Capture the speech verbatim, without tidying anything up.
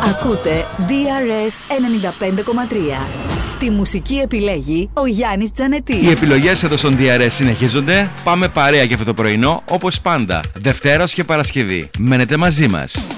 Ακούτε ντι αρ ες ενενήντα πέντε κόμμα τρία. Τη μουσική επιλέγει ο Γιάννης Τζανετής. Οι επιλογές εδώ στον ντι αρ ες συνεχίζονται. Πάμε παρέα για αυτό το πρωινό, όπως πάντα, Δευτέρα και Παρασκευή. Μένετε μαζί μας.